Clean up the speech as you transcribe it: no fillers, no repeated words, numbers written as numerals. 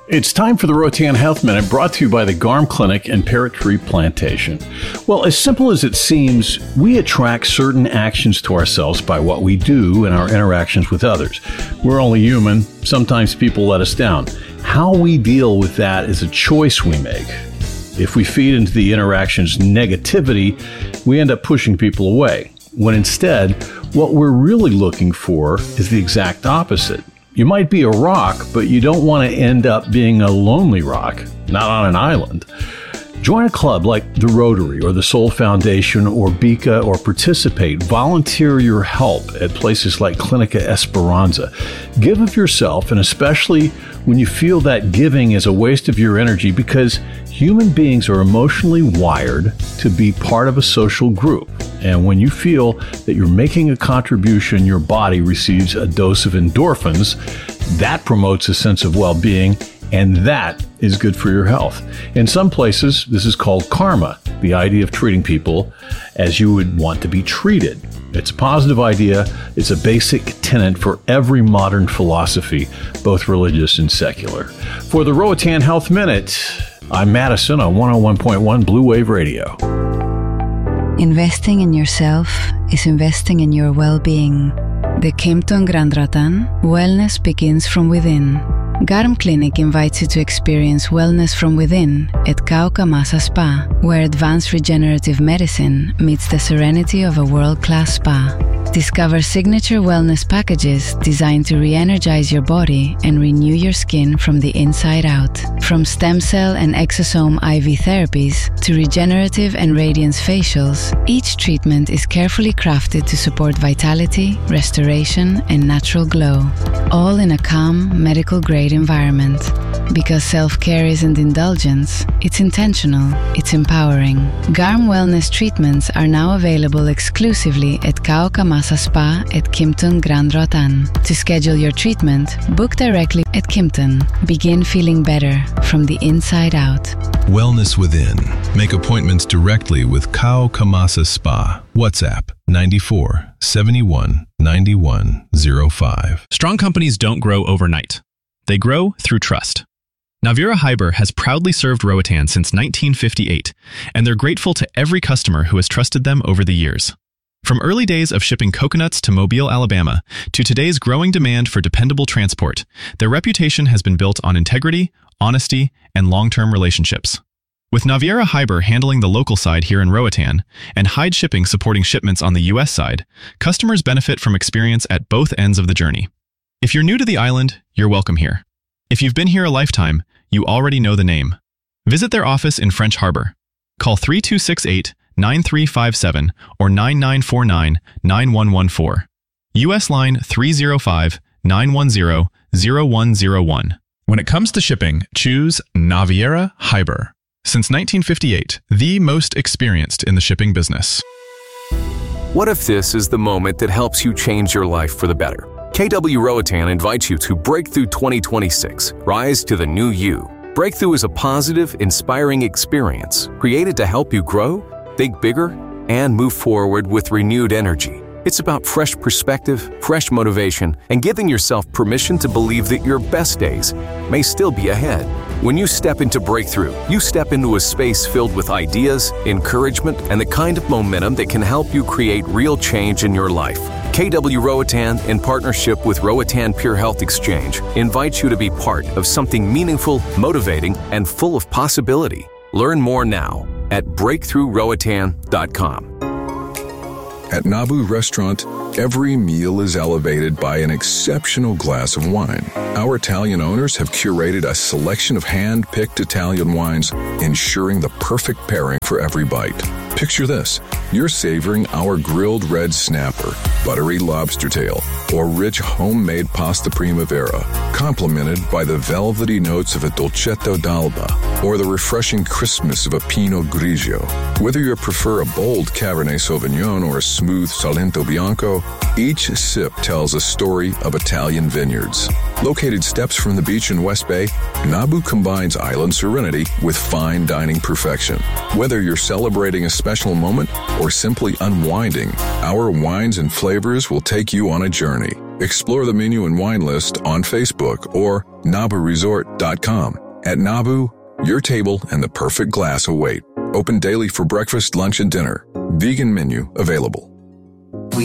It's time for the Rotan Health Minute, brought to you by the Garm Clinic and Parrot Tree Plantation. Well, as simple as it seems, we attract certain actions to ourselves by what we do in our interactions with others. We're only human. Sometimes people let us down. How we deal with that is a choice we make. If we feed into the interaction's negativity, we end up pushing people away, when instead, what we're really looking for is the exact opposite. You might be a rock, but you don't want to end up being a lonely rock, not on an island. Join a club like the Rotary or the Soul Foundation or Bika, or participate. Volunteer your help at places like Clinica Esperanza. Give of yourself, and especially when you feel that giving is a waste of your energy, because human beings are emotionally wired to be part of a social group. And when you feel that you're making a contribution, your body receives a dose of endorphins. That promotes a sense of well-being, and that is good for your health. In some places, this is called karma, the idea of treating people as you would want to be treated. It's a positive idea. It's a basic tenet for every modern philosophy, both religious and secular. For the Rotan Health Minute, I'm Madison on 101.1 Blue Wave Radio. Investing in yourself is investing in your well-being. The Kimpton Grand Rotan, wellness begins from within. Garm Clinic invites you to experience wellness from within at Kaukamasa Spa, where advanced regenerative medicine meets the serenity of a world-class spa. Discover signature wellness packages designed to re-energize your body and renew your skin from the inside out. From stem cell and exosome IV therapies to regenerative and radiance facials, each treatment is carefully crafted to support vitality, restoration, and natural glow, all in a calm, medical-grade environment. Because self-care isn't indulgence, it's intentional, it's empowering. Garm Wellness treatments are now available exclusively at Kaukamasa Spa at Kimpton Grand Rotan. To schedule your treatment, book directly at Kimpton. Begin feeling better from the inside out. Wellness within. Make appointments directly with Kaukamasa Spa. WhatsApp 94 71 91 05. Strong companies don't grow overnight. They grow through trust. Naviera Hyber has proudly served Roatan since 1958, and they're grateful to every customer who has trusted them over the years. From early days of shipping coconuts to Mobile, Alabama, to today's growing demand for dependable transport, their reputation has been built on integrity, honesty, and long-term relationships. With Naviera Hyber handling the local side here in Roatan, and Hyde Shipping supporting shipments on the U.S. side, customers benefit from experience at both ends of the journey. If you're new to the island, you're welcome here. If you've been here a lifetime, you already know the name. Visit their office in French Harbor. Call 3268-9357 or 9949-9114. U.S. line 305-910-0101. When it comes to shipping, choose Naviera Hyber. Since 1958, the most experienced in the shipping business. What if this is the moment that helps you change your life for the better? KW Roatan invites you to Breakthrough 2026, Rise to the New You. Breakthrough is a positive, inspiring experience created to help you grow, think bigger, and move forward with renewed energy. It's about fresh perspective, fresh motivation, and giving yourself permission to believe that your best days may still be ahead. When you step into Breakthrough, you step into a space filled with ideas, encouragement, and the kind of momentum that can help you create real change in your life. KW Roatan, in partnership with Roatan Pure Health Exchange, invites you to be part of something meaningful, motivating, and full of possibility. Learn more now at breakthroughroatan.com. At Nabu Restaurant, every meal is elevated by an exceptional glass of wine. Our Italian owners have curated a selection of hand-picked Italian wines, ensuring the perfect pairing for every bite. Picture this. You're savoring our grilled red snapper, buttery lobster tail, or rich homemade pasta primavera, complemented by the velvety notes of a dolcetto d'alba, or the refreshing crispness of a Pinot Grigio. Whether you prefer a bold Cabernet Sauvignon or a smooth Salento Bianco, each sip tells a story of Italian vineyards. Located steps from the beach in West Bay, Nabu combines island serenity with fine dining perfection. Whether you're celebrating a special moment or simply unwinding, our wines and flavors will take you on a journey. Explore the menu and wine list on Facebook or NabuResort.com. At Nabu, your table and the perfect glass await. Open daily for breakfast, lunch, and dinner. Vegan menu available.